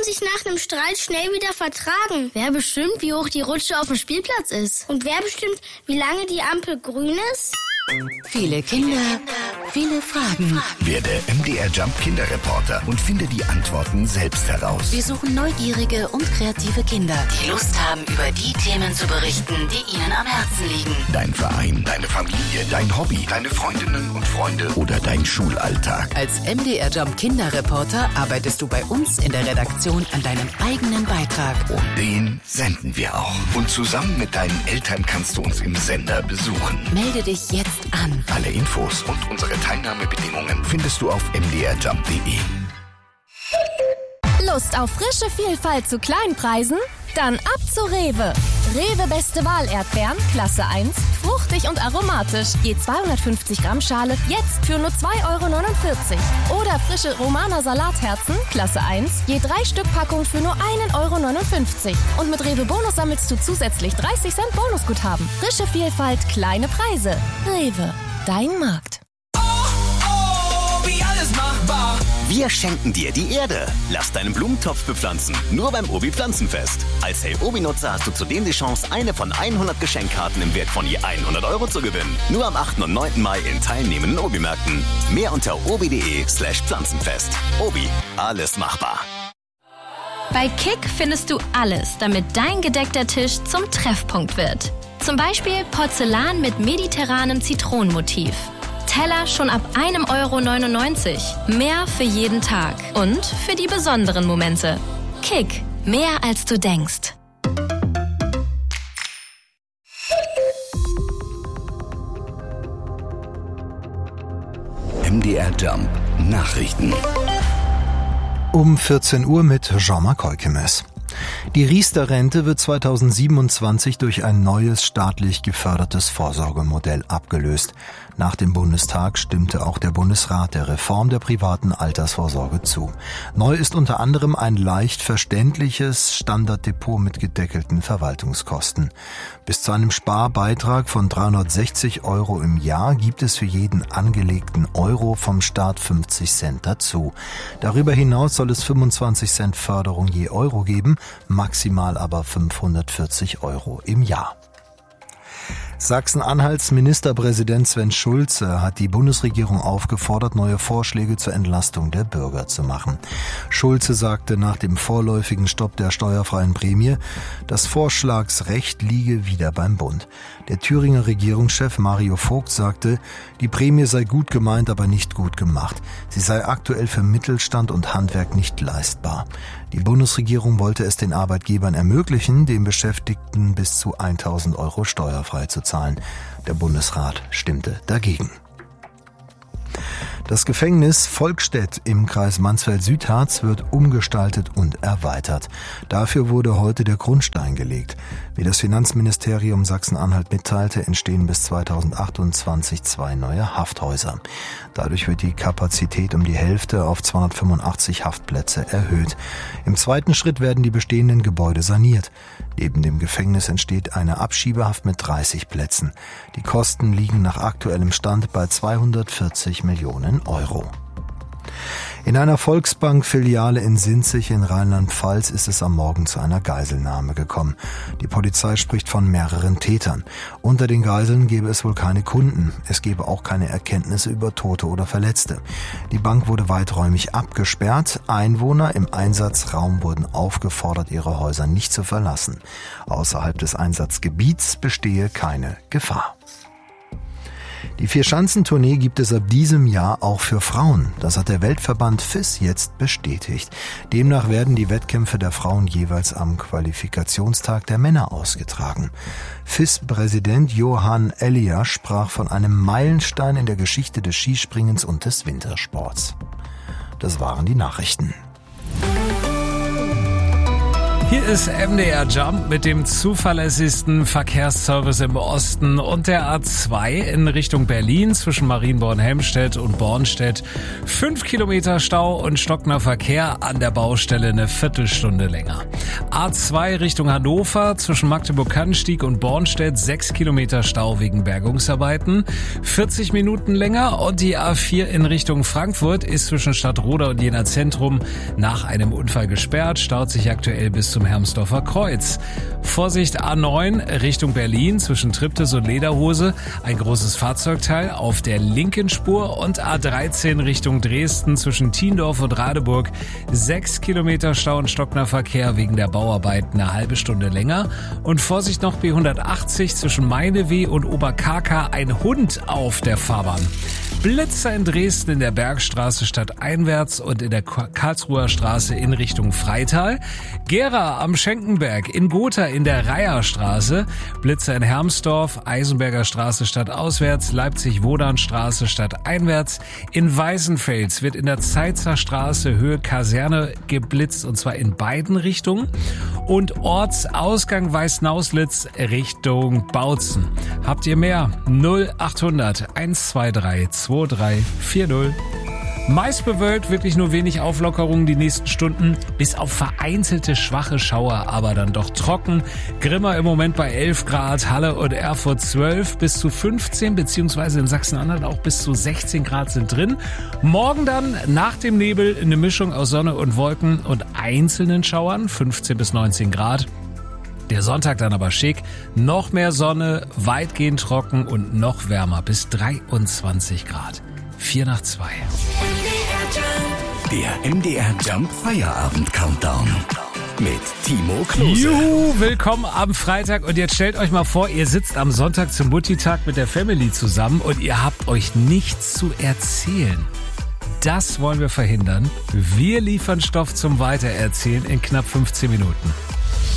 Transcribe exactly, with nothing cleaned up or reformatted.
sich nach einem Streit schnell wieder vertragen? Wer bestimmt, wie hoch die Rutsche auf dem Spielplatz ist? Und wer bestimmt, wie lange die Ampel grün ist? Viele Kinder, viele Fragen. Werde M D R Jump Kinderreporter und finde die Antworten selbst heraus. Wir suchen neugierige und kreative Kinder, die Lust haben, über die Themen zu berichten, die ihnen am Herzen liegen. Dein Verein, deine Familie, dein Hobby, deine Freundinnen und Freunde oder dein Schulalltag. Als M D R Jump Kinderreporter arbeitest du bei uns in der Redaktion an deinem eigenen Beitrag. Und den senden wir auch. Und zusammen mit deinen Eltern kannst du uns im Sender besuchen. Melde dich jetzt an. Alle Infos und unsere Teilnahmebedingungen findest du auf m d r jump punkt d e. Lust auf frische Vielfalt zu Kleinpreisen? Dann ab zu Rewe. Rewe Beste Wahl Erdbeeren, Klasse eins, fruchtig und aromatisch. Je zweihundertfünfzig Gramm Schale, jetzt für nur zwei Euro neunundvierzig. Oder frische Romaner Salatherzen, Klasse eins, je drei Stück Packung für nur einen Euro neunundfünfzig. Und mit Rewe Bonus sammelst du zusätzlich dreißig Cent Bonusguthaben. Frische Vielfalt, kleine Preise. Rewe, dein Markt. Oh, oh, wie alles machbar. Wir schenken dir die Erde. Lass deinen Blumentopf bepflanzen. Nur beim Obi Pflanzenfest. Als Hey Obi-Nutzer hast du zudem die Chance, eine von hundert Geschenkkarten im Wert von je hundert Euro zu gewinnen. Nur am achten und neunten Mai in teilnehmenden Obi-Märkten. Mehr unter obi.de slash Pflanzenfest. Obi, alles machbar. Bei Kick findest du alles, damit dein gedeckter Tisch zum Treffpunkt wird. Zum Beispiel Porzellan mit mediterranem Zitronenmotiv. Teller schon ab einem Euro neunundneunzig. Mehr für jeden Tag. Und für die besonderen Momente. Kick. Mehr als du denkst. M D R Jump Nachrichten. Um vierzehn Uhr mit Jean-Marc Heukemes. Die Riester-Rente wird zweitausendsiebenundzwanzig durch ein neues staatlich gefördertes Vorsorgemodell abgelöst. Nach dem Bundestag stimmte auch der Bundesrat der Reform der privaten Altersvorsorge zu. Neu ist unter anderem ein leicht verständliches Standarddepot mit gedeckelten Verwaltungskosten. Bis zu einem Sparbeitrag von dreihundertsechzig Euro im Jahr gibt es für jeden angelegten Euro vom Staat fünfzig Cent dazu. Darüber hinaus soll es fünfundzwanzig Cent Förderung je Euro geben, maximal aber fünfhundertvierzig Euro im Jahr. Sachsen-Anhalts Ministerpräsident Sven Schulze hat die Bundesregierung aufgefordert, neue Vorschläge zur Entlastung der Bürger zu machen. Schulze sagte nach dem vorläufigen Stopp der steuerfreien Prämie, das Vorschlagsrecht liege wieder beim Bund. Der Thüringer Regierungschef Mario Vogt sagte, die Prämie sei gut gemeint, aber nicht gut gemacht. Sie sei aktuell für Mittelstand und Handwerk nicht leistbar. Die Bundesregierung wollte es den Arbeitgebern ermöglichen, den Beschäftigten bis zu tausend Euro steuerfrei zu zahlen. Der Bundesrat stimmte dagegen. Das Gefängnis Volkstedt im Kreis Mansfeld-Südharz wird umgestaltet und erweitert. Dafür wurde heute der Grundstein gelegt. Wie das Finanzministerium Sachsen-Anhalt mitteilte, entstehen bis zweitausendachtundzwanzig zwei neue Hafthäuser. Dadurch wird die Kapazität um die Hälfte auf zweihundertfünfundachtzig Haftplätze erhöht. Im zweiten Schritt werden die bestehenden Gebäude saniert. Neben dem Gefängnis entsteht eine Abschiebehaft mit dreißig Plätzen. Die Kosten liegen nach aktuellem Stand bei zweihundertvierzig Millionen Euro. In einer Volksbank-Filiale in Sinzig in Rheinland-Pfalz ist es am Morgen zu einer Geiselnahme gekommen. Die Polizei spricht von mehreren Tätern. Unter den Geiseln gäbe es wohl keine Kunden. Es gäbe auch keine Erkenntnisse über Tote oder Verletzte. Die Bank wurde weiträumig abgesperrt. Einwohner im Einsatzraum wurden aufgefordert, ihre Häuser nicht zu verlassen. Außerhalb des Einsatzgebiets bestehe keine Gefahr. Die Vierschanzentournee gibt es ab diesem Jahr auch für Frauen. Das hat der Weltverband F I S jetzt bestätigt. Demnach werden die Wettkämpfe der Frauen jeweils am Qualifikationstag der Männer ausgetragen. F I S-Präsident Johann Elia sprach von einem Meilenstein in der Geschichte des Skispringens und des Wintersports. Das waren die Nachrichten. Hier ist M D R Jump mit dem zuverlässigsten Verkehrsservice im Osten und der A zwei in Richtung Berlin zwischen Marienborn-Helmstedt und Bornstedt. Fünf Kilometer Stau und stockender Verkehr, an der Baustelle eine Viertelstunde länger. A zwei Richtung Hannover zwischen Magdeburg-Kannstieg und Bornstedt. Sechs Kilometer Stau wegen Bergungsarbeiten. vierzig Minuten länger und die A vier in Richtung Frankfurt ist zwischen Stadtroda und Jena Zentrum nach einem Unfall gesperrt. Staut sich aktuell bis zum Hermsdorfer Kreuz. Vorsicht A neun Richtung Berlin zwischen Triptis und Lederhose. Ein großes Fahrzeugteil auf der linken Spur und A dreizehn Richtung Dresden zwischen Tiendorf und Radeburg. Sechs Kilometer Stau und stockender Verkehr wegen der Bauarbeiten eine halbe Stunde länger. Und Vorsicht noch B hundertachtzig zwischen Meineweh und Oberkarka. Ein Hund auf der Fahrbahn. Blitzer in Dresden in der Bergstraße stadteinwärts und in der Karlsruher Straße in Richtung Freital. Gera am Schenkenberg, in Gotha in der Reiherstraße. Blitzer in Hermsdorf, Eisenberger Straße stadtauswärts, Leipzig-Wodan-Straße stadteinwärts. In Weißenfels wird in der Zeitzer Straße Höhe Kaserne geblitzt und zwar in beiden Richtungen. Und Ortsausgang Weißnauslitz Richtung Bautzen. Habt ihr mehr? null achthundert eins zwei drei zwei drei vier null. Meist bewölkt, wirklich nur wenig Auflockerungen die nächsten Stunden, bis auf vereinzelte schwache Schauer, aber dann doch trocken. Grimma im Moment bei elf Grad, Halle und Erfurt zwölf bis zu fünfzehn, beziehungsweise in Sachsen-Anhalt auch bis zu sechzehn Grad sind drin. Morgen dann nach dem Nebel eine Mischung aus Sonne und Wolken und einzelnen Schauern, fünfzehn bis neunzehn Grad. Der Sonntag dann aber schick, noch mehr Sonne, weitgehend trocken und noch wärmer bis dreiundzwanzig Grad. vier nach zwei. Der M D R Jump Feierabend Countdown mit Timo Klose. Juhu, willkommen am Freitag und jetzt stellt euch mal vor, ihr sitzt am Sonntag zum Mutti-Tag mit der Family zusammen und ihr habt euch nichts zu erzählen. Das wollen wir verhindern. Wir liefern Stoff zum Weitererzählen in knapp fünfzehn Minuten.